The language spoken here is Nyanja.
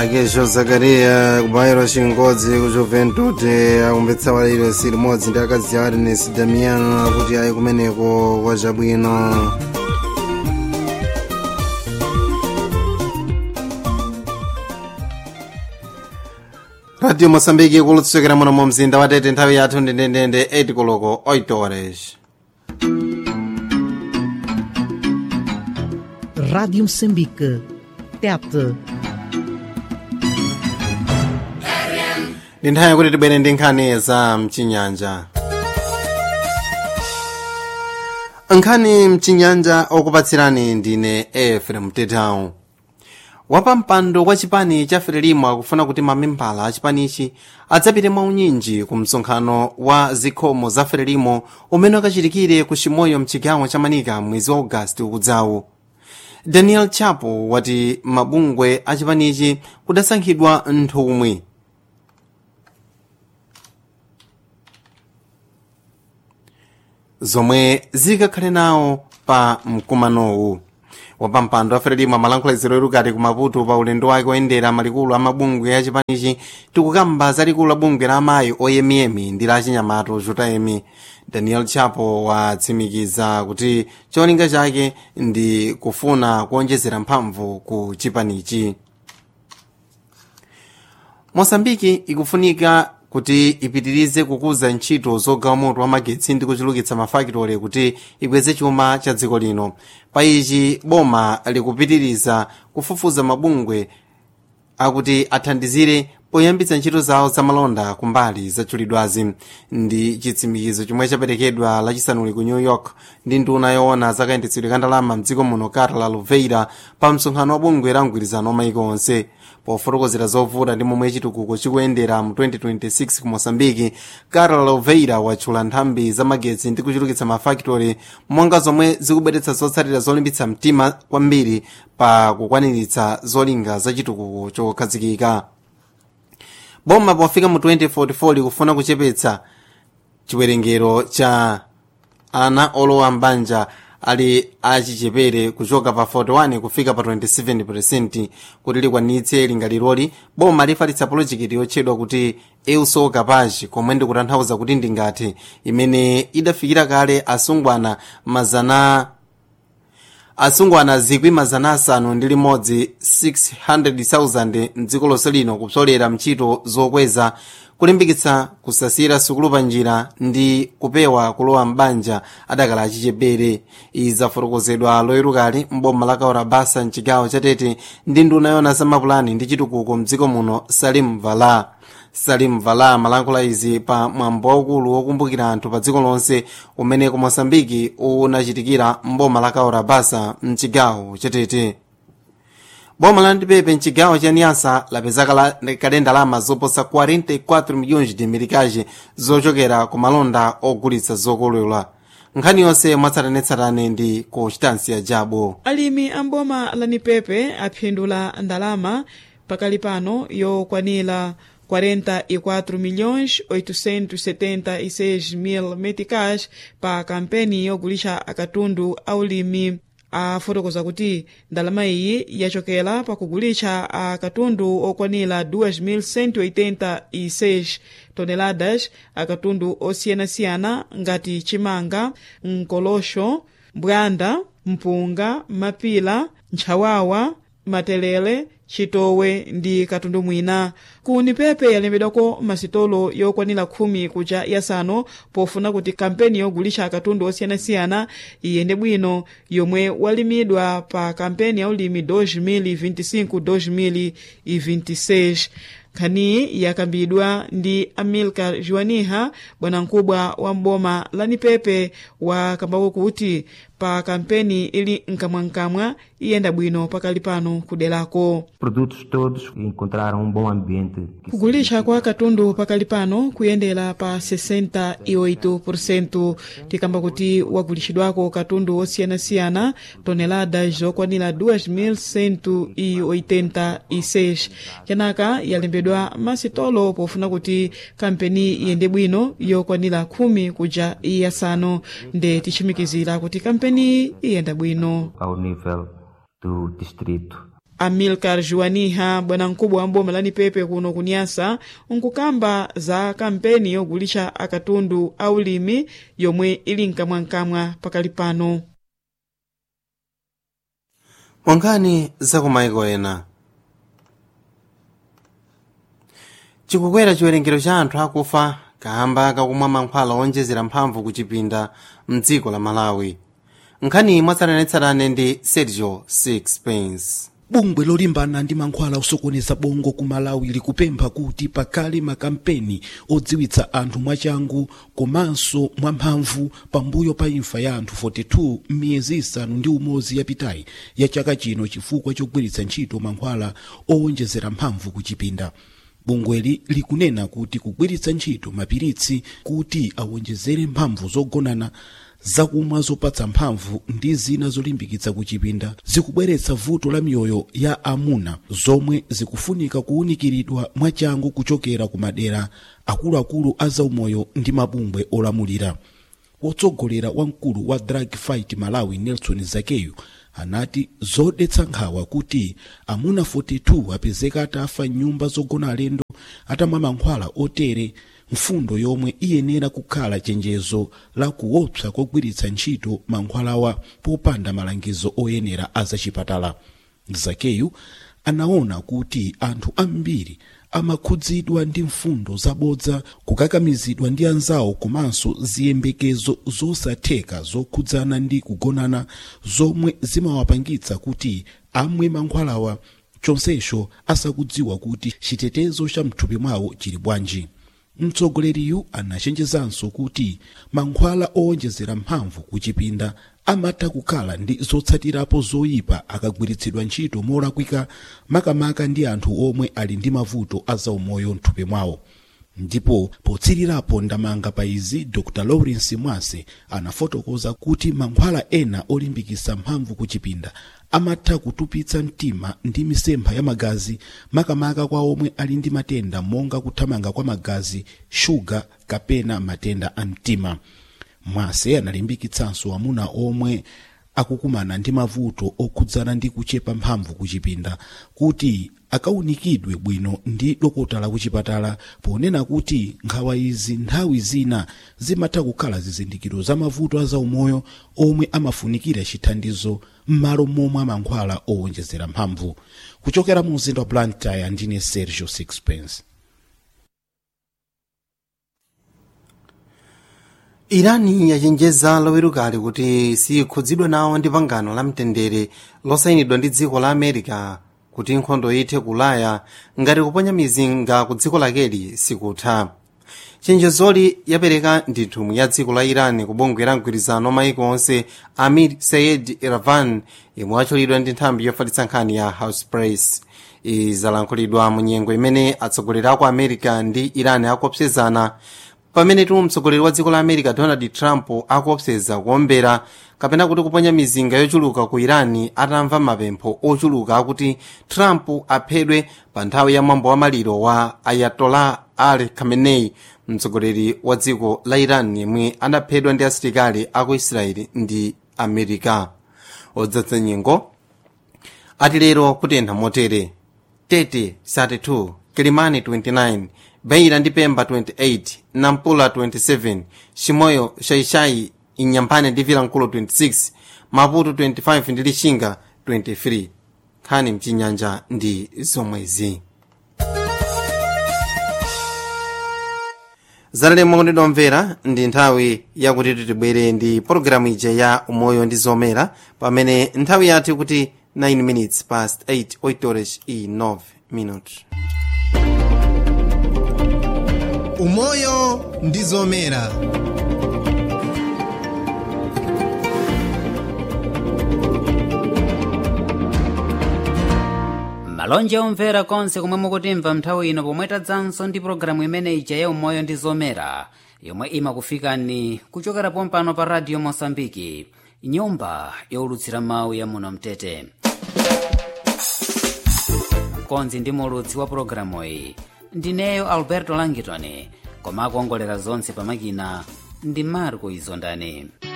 Akesho Zakaria kubairo Chingodzi ku Juventude akumbetsa waliro siri modzi ndi akazi awo Ernest Damiano kuti ayi kumeneko kwa chabwino. Radio Mosambiki kulutsekera muno mu mzinda wa Tete nthawi yathu ndendende 8 koloko 8 horas. Rádio Moçambique, Tete. Ndi nthawi yakuti tibwere ndi nkhani za mchinyanja. Nkhani mchinyanja okupatsirani ndine Efrem Tetau. Wapampando kwa chipani cha Frelimo akufuna kuti mamembala a chipanichi adzapite mwaunyinji ku msonkhano wa zikhomo za Frelimo umene ukachitikire ku Chimoyo mchigawo cha Manika mwezi wa Agosti ukudzawu. Daniel Chapo wati mabungwe a chipanichi kudasankhidwa nthumwi zomwe zikakhale nawo pa mkumanowu. Wapampando wa Frelimo amalankhulaziro erukati ku Maputo pa ulendo wake oyendera malikulu a mabungwe a chipanichi tikukamba za likulu la bungwe la amayi oyemiyemi ndi la chinyamato chotayemi. Daniel Chapo watsimikiza kuti cholinga chake ndi kufuna kuonjezera mphamvu ku chipanichi. Mosambiki ikufunika kuti ipitirize kukuza ntchito zogawa moto wa magetsi ndi kuchulukitsa mafakitole kuti ikweze chuma cha dziko lino. Pa ichi boma likupitiriza kufufuza mabungwe akuti athandizire poyambitsa ntchito zawo zamalonda kumbali zachulidwazi. Ndi chitsimikizo chomwe chaperekedwa lachisanuli ku New York ndi nduna yoona zakayendetsedwe ka ndalama mdziko muno Carla Louveira pa msonkhano wa bungwe la mgwirizano wa mayiko onse. Pofotokozera zovuta ndi momwe chitukuko chikuyendera mu 2026 ku Mosambiki, Carla Louveira watchula nthambi za magetsi ndi kuchulukitsa mafakitole monga zomwe zikubweretsa zotsatira zolimbitsa mtima kwambiri pa kukwaniritsa zolinga za chitukuko chokhazikika. Boma pofika mu 2044 likufuna kuchepetsa chiwerengero cha ana olowa mbanja ali achichepere kuchoka pa 41 kufika pa 27% kuti likwanitse lingaliroli. Boma lifalitsa polojekiti yotchedwa kuti EUSO Capaz, komwe ndi kutanthauza kuti ndingati imene idafikira kale asungwana 600,000 mdziko lonse lino kupsolera mchito zokweza kulimbikitsa kusasira sukulu pa njira ndi kupewa kulowa mbanja adakala achichepere. Izafotokozedwa loyerukali mboma la Kaurabasa mchigawo cha Tete ndi nduna yoona za mapulani ndi chitukuko mdziko muno Salim Vala malankhula izi pa mwambo waukulu wokumbukira anthu pa dziko lonse umene ku Mosambiki unachitikira mboma la Kaurabasa mchigawo cha Tete. Boma la Ndipepe mchigawo cha Niasa lapeza kale ndalama zoposa 44 milhões de meticais zochokera ku malonda ogulitsa zokolola. Nkhani yonse mwatsatanetsatane ndi Constância Jabo. Alimi amboma la Nipepe aphindula ndalama pakali pano yokwanira 44.876.000 meticais pa kampeni yogulisha akatundu aulimi. Afotokoza kuti ndalama iyi yachokera pakugulisha akatundu okwanira 2.186 toneladas akatundu osiyanasiyana ngati chimanga, mkolosho, mbwanda, mpunga, mapila, ntchawawa, matelele, chitowe ndi katundu mwina. Ku Nipepe yalembedwako masitolo yokwanira 10 kuja yasanu pofuna kuti kampeni yogulisha akatundu osiyanasiyana iyende bwino, yomwe walimidwa pa kampeni ya ulimi 2025-2026. Nkhani yakambidwa ndi Amilcar Juaniha, bwana mkubwa wa mboma la Nipepe, wakambako kuti pa kampeni ili nkamwankamwa iyenda bwino pakali pano kudelako. Produtos todos encontraram bom ambiente. Kugulisha kwa katundu pakali pano kuyendera pa 68%, tikamba kuti wagulishidwako katundu osiyanasiyana toneladas zokwanira 2.186. Kenaka yalembedwa masitolo pofuna kuti kampeni iyende bwino yokwanira 10 kuja yasanu, nde tichimikizira kuti kampeni iyenda bwino ao nível do distrito. Amilcar Juaniha, bwanamkubwa wa mboma lani pepe kuno kunyasa, nkukamba za kampeni yogulisha akatundu aulimi yomwe ili nkamwankamwa pakali pano. Mwangani za kumaiko ena. Chikukwera chiwerengero cha anthu akufa kamba kakumwa mankhwala onjezera mphamvu kuchipinda mdziko la Malawi. Nkhani mwatsatanetsatane ndi Sergio Sixpence. Bungwe lolimbana ndi mankhwala osokoneza bongo ku Malawi likupempha kuti pakali makampeni odziwitsa anthu mwachangu komanso mwamphamvu pambuyo pa imfa ya anthu 42 miyezi isanu ndi umodzi yapitayi ya chaka chino chifukwa chogwiritsa ntchito mankhwala owonjezera mphamvu kuchipinda. Bungweli likunena kuti kugwiritsa ntchito mapiritsi kuti awonjezere mphamvu zogonana, zakumwa zopatsa mphamvu ndi zina zolimbikitsa kuchipinda zikubweretsa vuto la miyoyo ya amuna zomwe zikufunika kuwunikiridwa mwachangu kuchokera ku madera akuluakulu a zaumoyo ndi mabungwe olamulira. Wotsogolera wamkulu wa Drug Fight Malawi Nelson Zakeyu anati zodetsa nkhawa kuti amuna 42 apezeka atafa nyumba zogona alendo atamwa mankhwala otere, mfundo yomwe iyenera kukhala chenjezo la kuopsa kogwiritsa ntchito mankhwalawa popanda malangizo oyenera azachipatala. Zakeyu anaona kuti anthu ambiri amakhudzidwa ndi mfundo zabodza, kukakamizidwa ndi anzawo komanso ziyembekezo zosatheka zokhudzana ndi kugonana zomwe zimawapangitsa kuti amwe mankhwalawa, chonsecho asakudziwa kuti chitetezo cha mthupi mwawo chili bwanji. Mtsogoleriyu anachenjezanso kuti mankhwala owonjezera mphamvu kuchipinda amatha kukhala ndi zotsatirapo zoyipa akagwiritsidwa ntchito molakwika, makamaka ndi anthu omwe ali ndi mavuto azaumoyo mthupi mwawo. Ndipo potsirirapo ndamanga pa izi, Dr. Lawrence Mwase anafotokoza kuti mankhwala ena olimbikitsa mphamvu kuchipinda amatha kutupitsa mtima ndi misempha ya magazi, makamaka kwa omwe ali ndi matenda monga kuthamanga kwa magazi, shuga kapena matenda a mtima. Mwase analimbikitsanso amuna omwe akukumana ndi mavuto okhudzana ndi kuchepa mphamvu kuchipinda kuti akaunikidwe bwino ndi dokotala kuchipatala, ponena kuti nkhawa izi nthawi zina zimatha kukhala zizindikiro za mavuto azaumoyo omwe amafunikira chithandizo m'malo momwe mankhwala owonjezera mphamvu. Kuchokera mu mzinda wa Blantyre, ndine Sergio Sixpence. Irani yachenjeza lowerukali kuti sikhudzidwa nawo ndi pangano la mtendere losayinidwa ndi dziko la America kuti nkhondo ithe kulaya ngati kuponya mizinga ku dziko lakeli sikutha. Chenjezoli yapereka ndi nthumwi ya dziko la Irani kubungwe la mgwirizano maiko onse Amir Sayed Iravan, yemwe wachulidwa ndi nthambi yofalitsa nkhani ya House Press. Izalankhulidwa mu nyengo imene atsogoleri aku America ndi Irani akuopsezana, pamene mtsogoleri wa dziko la America Donald Trump akuopseza kuombera kapena kuti kuponya mizinga yochuluka ku Irani atamva mapempho ochuluka akuti Trump aphedwe pa nthawi ya mwambo wa maliro wa Ayatollah Ali Khamenei, mtsogoleri wa dziko la Iran yemwe anaphedwa ndi asilikali aku Israeli ndi America. Odzadza nyengo ati lero kutentha motere: Tete 32, Kilimani 29, Beira ndi Pemba 28, Nampula 27, Chimoyo, Shaishai, Inyampane ndi Vilankulu 26, Maputo 25 ndi Lixinga 23. Nkhani mchinyanja ndi zomwezi. Zalemo kondedwa omvera, ndi nthawi yakuti tibwere ndi pologalamu ija ya umoyo ndi zomera, pamene nthawi yathu kuti 9 minutes past 8, 8 horas e 9 minutos. Umoyo ndi zomera. malonje omvera konse komwe mukutimva nthawi ino, pomwe tadzanso ndi pologalamu imene ija ya umoyo ndi zomera, yomwe imakufikani kuchokera pompano pa Radio Mosambiki, nyumba youlutsira mawu ya muno Mtete. Konzi ndi mulutsi wa pologalamu iyi ndineyo Alberto Langitoni, koma akuongolera zonse pamakina ndi Marco Izondani.